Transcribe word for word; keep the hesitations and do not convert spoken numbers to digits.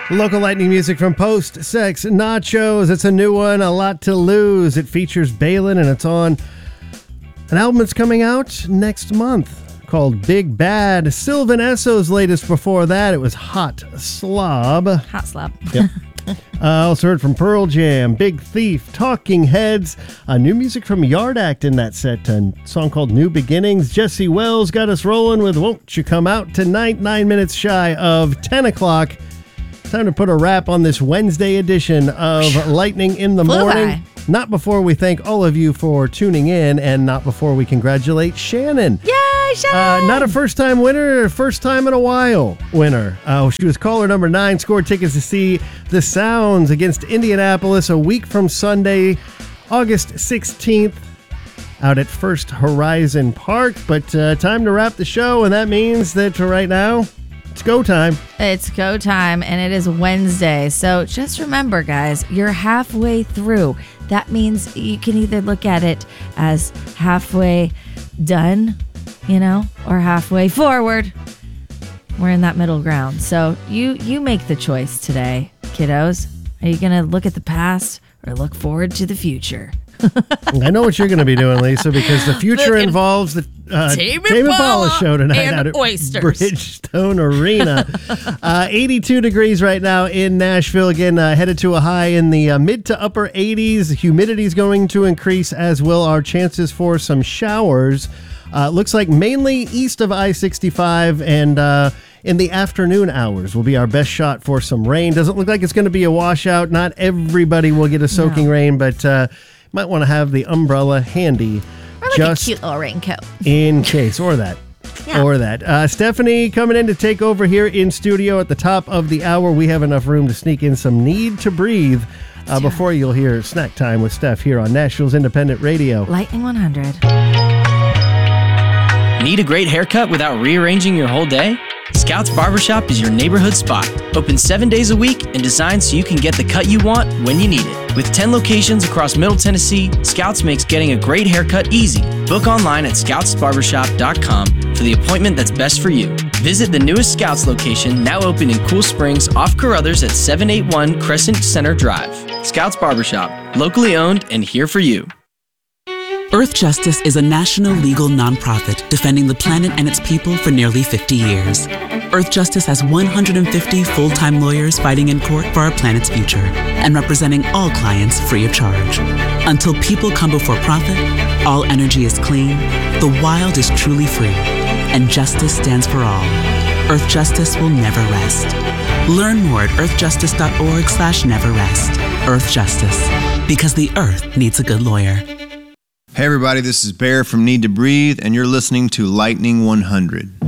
Local lightning music from Post Sex Nachos. It's a new one, A Lot to Lose. It features Balin, and it's on an album that's coming out next month called Big Bad. Sylvan Esso's latest before that, it was Hot Slob. Hot Slob. Yep. I uh, also heard from Pearl Jam, Big Thief, Talking Heads, uh, new music from Yard Act in that set, a song called New Beginnings. Jesse Wells got us rolling with Won't You Come Out Tonight, nine minutes shy of ten o'clock. Time to put a wrap on this Wednesday edition of Lightning in the Flew Morning. by. Not before we thank all of you for tuning in, and not before we congratulate Shannon. Yay, Shannon! Uh, not a first-time winner, first time in a while winner. Uh, she was caller number nine, scored tickets to see the Sounds against Indianapolis a week from Sunday, August sixteenth, out at First Horizon Park. But uh, time to wrap the show, and that means that right now, it's go time. It's go time, and it is Wednesday. So just remember, guys, you're halfway through. That means you can either look at it as halfway done, you know, or halfway forward. We're in that middle ground. So you you make the choice today, kiddos. Are you going to look at the past or look forward to the future? I know what you're going to be doing, Lisa, because the future Looking involves the uh, Tame Tame Impala Impala show tonight and out at oysters. Bridgestone Arena. uh, eighty-two degrees right now in Nashville. Again, uh, headed to a high in the uh, mid to upper eighties. Humidity is going to increase, as will our chances for some showers. Uh, looks like mainly east of I sixty-five, and uh, in the afternoon hours will be our best shot for some rain. Doesn't look like it's going to be a washout. Not everybody will get a soaking No. rain, but uh, might want to have the umbrella handy. Or like just a cute little raincoat. in case, or that. Yeah. Or that. Uh, Stephanie coming in to take over here in studio at the top of the hour. We have enough room to sneak in some Need to Breathe uh, before you'll hear Snack Time with Steph here on Nashville's Independent Radio. Lightning one hundred. Need a great haircut without rearranging your whole day? Scouts Barbershop is your neighborhood spot. Open seven days a week and designed so you can get the cut you want when you need it. With ten locations across Middle Tennessee, Scouts makes getting a great haircut easy. Book online at scouts barbershop dot com for the appointment that's best for you. Visit the newest Scouts location, now open in Cool Springs off Carruthers at seven eighty-one Crescent Center Drive. Scouts Barbershop, locally owned and here for you. Earth Justice is a national legal nonprofit defending the planet and its people for nearly fifty years. Earth Justice has one hundred fifty full-time lawyers fighting in court for our planet's future and representing all clients free of charge. Until people come before profit, all energy is clean, the wild is truly free, and justice stands for all. Earth Justice will never rest. Learn more at earth justice dot org slash never rest. Earth Justice, because the earth needs a good lawyer. Hey everybody, this is Bear from Need to Breathe, and you're listening to Lightning one hundred.